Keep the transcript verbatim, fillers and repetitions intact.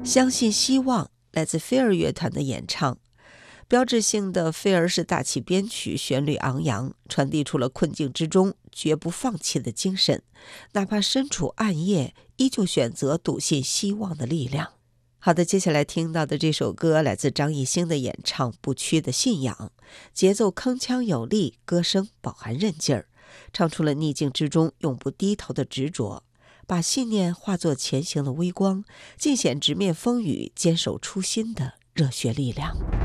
相信希望来自飞儿乐团的演唱。标志性的飞儿式大气编曲，旋律昂扬，传递出了困境之中绝不放弃的精神，哪怕身处暗夜，依旧选择笃信希望的力量。好的，接下来听到的这首歌来自张艺兴的演唱《不屈的信仰》，节奏铿锵有力，歌声饱含韧劲儿，唱出了逆境之中永不低头的执着，把信念化作前行的微光，尽显直面风雨、坚守初心的热血力量。